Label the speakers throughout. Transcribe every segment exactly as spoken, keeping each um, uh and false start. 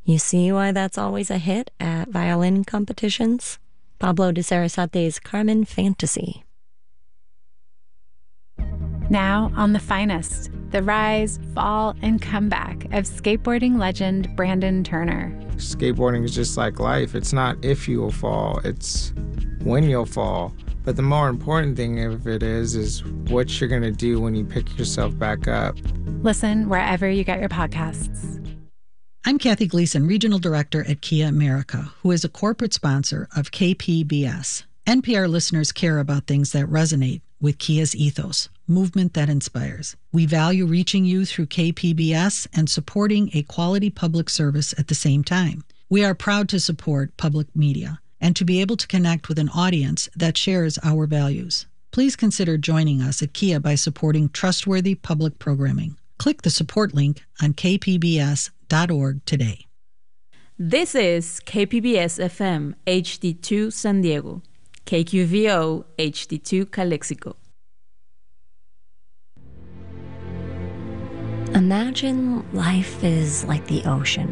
Speaker 1: You see why that's always a hit at violin competitions? Pablo de Sarasate's Carmen Fantasy.
Speaker 2: Now on The Finest, the rise, fall, and comeback of skateboarding legend Brandon Turner.
Speaker 3: Skateboarding is just like life. It's not if you'll fall, it's when you'll fall. But the more important thing of it is, is what you're going to do when you pick yourself back up.
Speaker 2: Listen wherever you get your podcasts.
Speaker 4: I'm Kathy Gleason, Regional Director at Kia America, who is a corporate sponsor of K P B S. N P R listeners care about things that resonate with Kia's ethos, movement that inspires. We value reaching you through K P B S and supporting a quality public service at the same time. We are proud to support public media and to be able to connect with an audience that shares our values. Please consider joining us at Kia by supporting trustworthy public programming. Click the support link on k p b s dot org today.
Speaker 5: This is K P B S F M H D two San Diego, K Q V O H D two Calexico.
Speaker 1: Imagine life is like the ocean.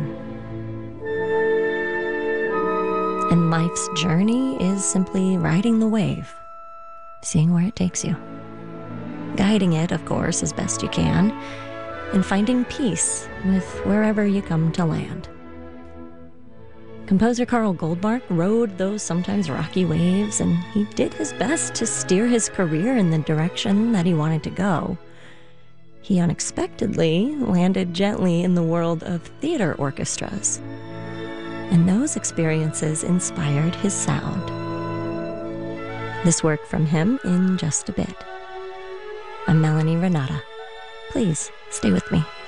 Speaker 1: And life's journey is simply riding the wave, seeing where it takes you. Guiding it, of course, as best you can, and finding peace with wherever you come to land. Composer Carl Goldmark rode those sometimes rocky waves, and he did his best to steer his career in the direction that he wanted to go. He unexpectedly landed gently in the world of theater orchestras, and those experiences inspired his sound. This work from him in just a bit. I'm Melanie Renata. Please stay with me.